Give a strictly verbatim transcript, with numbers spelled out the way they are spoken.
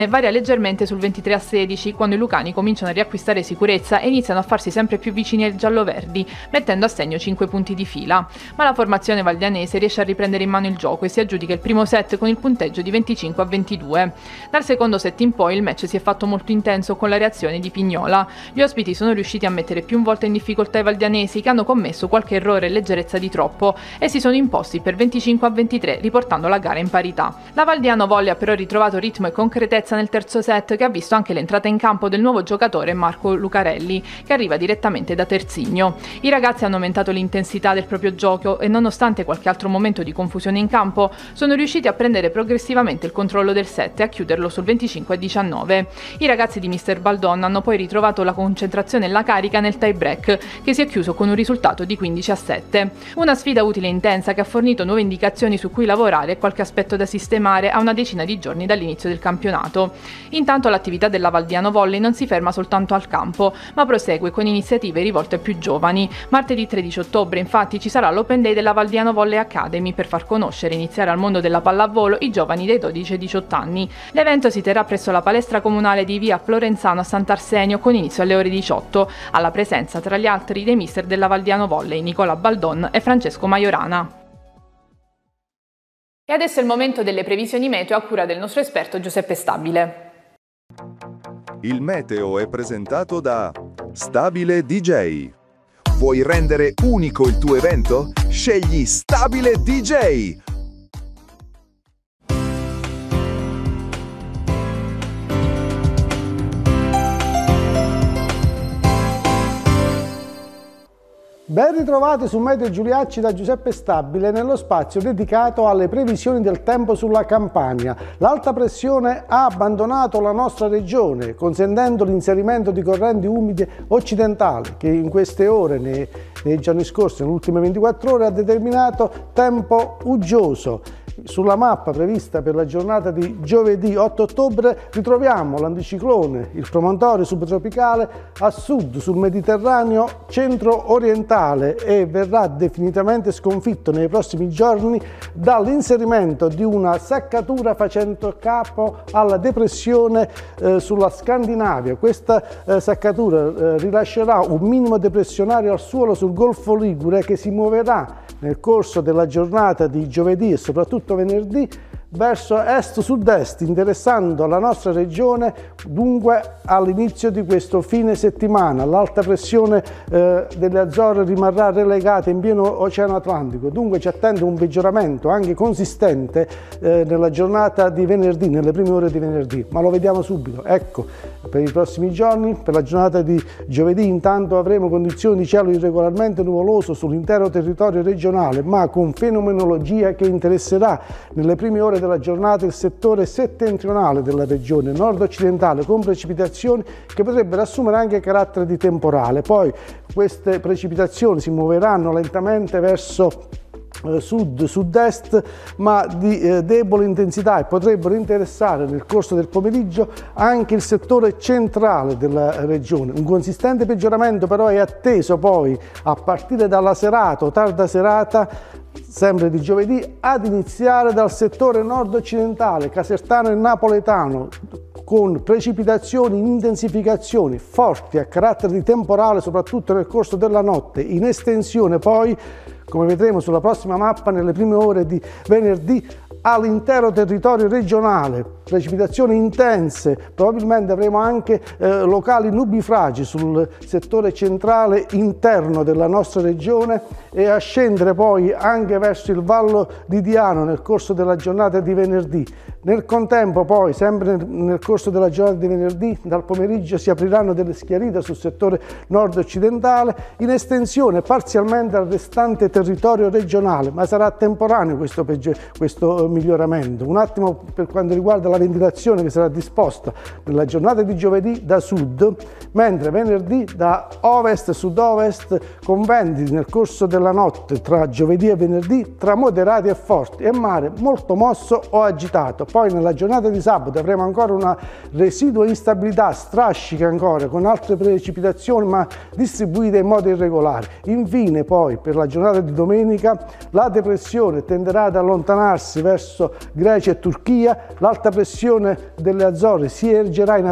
e varia leggermente sul ventitré a sedici, quando i lucani cominciano a riacquistare sicurezza e iniziano a farsi sempre più vicini ai gialloverdi, mettendo a segno cinque punti di fila. Ma la formazione valdianese riesce a riprendere in mano il gioco e si aggiudica il primo set con il punteggio di venticinque a ventidue. Dal secondo set in poi il match si è fatto molto intenso con la reazione di Pignola. Gli ospiti sono riusciti a mettere più volte in difficoltà i valdianesi, che hanno commesso qualche errore e leggerezza di troppo, e si sono imposti per venticinque a ventitré, riportando la gara in parità. La Valdiano Volley ha però ritrovato ritmo e concretezza nel terzo set, che ha visto anche l'entrata in campo del nuovo giocatore Marco Lucarelli, che arriva direttamente da Terzigno. I ragazzi hanno aumentato l'intensità del proprio gioco e, nonostante qualche altro momento di confusione in campo, sono riusciti a prendere progressivamente il controllo del set e a chiuderlo sul venticinque a diciannove. I ragazzi di mister Baldon hanno poi ritrovato la concentrazione e la carica nel tie break, che si è chiuso con un risultato di quindici a sette. Una sfida utile e intensa che ha fornito nuove indicazioni su cui lavorare e qualche aspetto da sistemare a una decina di giorni dall'inizio del campionato. Intanto l'attività della Valdiano Volley non si ferma soltanto al campo, ma prosegue con iniziative rivolte ai più giovani. Martedì tredici ottobre infatti ci sarà l'Open Day della Valdiano Volley Academy per far conoscere e iniziare al mondo della pallavolo i giovani dai dodici ai diciotto anni. L'evento si terrà presso la palestra comunale di via Florenzano a Sant'Arsenio con inizio alle ore diciotto, alla presenza tra gli altri dei mister della Valdiano Volley Nicola Baldon e Francesco Majorana. E adesso è il momento delle previsioni meteo a cura del nostro esperto Giuseppe Stabile. Il meteo è presentato da Stabile D J. Vuoi rendere unico il tuo evento? Scegli Stabile D J. Ben ritrovati su Meteo Giuliacci da Giuseppe Stabile nello spazio dedicato alle previsioni del tempo sulla Campania. L'alta pressione ha abbandonato la nostra regione, consentendo l'inserimento di correnti umide occidentali che in queste ore, nei, nei giorni scorsi, nelle ultime ventiquattro ore, ha determinato tempo uggioso. Sulla mappa prevista per la giornata di giovedì otto ottobre ritroviamo l'anticiclone, il promontorio subtropicale a sud sul Mediterraneo centro-orientale e verrà definitivamente sconfitto nei prossimi giorni dall'inserimento di una seccatura facendo capo alla depressione eh, sulla Scandinavia. Questa eh, seccatura eh, rilascerà un minimo depressionario al suolo sul Golfo Ligure che si muoverà nel corso della giornata di giovedì e soprattutto venerdì verso est-sud-est, interessando la nostra regione dunque all'inizio di questo fine settimana. L'alta pressione eh, delle Azzorre rimarrà relegata in pieno Oceano Atlantico, dunque ci attende un peggioramento anche consistente eh, nella giornata di venerdì, nelle prime ore di venerdì, ma lo vediamo subito. Ecco, per i prossimi giorni, per la giornata di giovedì intanto avremo condizioni di cielo irregolarmente nuvoloso sull'intero territorio regionale, ma con fenomenologia che interesserà nelle prime ore della giornata il settore settentrionale della regione nord-occidentale, con precipitazioni che potrebbero assumere anche carattere di temporale. Poi queste precipitazioni si muoveranno lentamente verso sud-sud-est, ma di eh, debole intensità e potrebbero interessare nel corso del pomeriggio anche il settore centrale della regione. Un consistente peggioramento però è atteso poi a partire dalla serata o tarda serata, sempre di giovedì, ad iniziare dal settore nord-occidentale, casertano e napoletano, con precipitazioni in intensificazione forti a carattere di temporale soprattutto nel corso della notte, in estensione poi, come vedremo sulla prossima mappa, nelle prime ore di venerdì all'intero territorio regionale. Precipitazioni intense, probabilmente avremo anche eh, locali nubifragi sul settore centrale interno della nostra regione e a scendere poi anche verso il Vallo di Diano nel corso della giornata di venerdì. Nel contempo poi, sempre nel corso della giornata di venerdì, dal pomeriggio si apriranno delle schiarite sul settore nord-occidentale, in estensione parzialmente al restante territorio regionale, ma sarà temporaneo questo, questo miglioramento. Un attimo per quanto riguarda la ventilazione che sarà disposta nella giornata di giovedì da sud, mentre venerdì da ovest-sud-ovest, con venti nel corso della notte tra giovedì e venerdì tra moderati e forti e mare molto mosso o agitato. Poi nella giornata di sabato avremo ancora una residua instabilità, strascica ancora, con altre precipitazioni ma distribuite in modo irregolare. Infine poi per la giornata di domenica la depressione tenderà ad allontanarsi verso Grecia e Turchia, l'alta pressione flessione delle Azzorre si ergerà in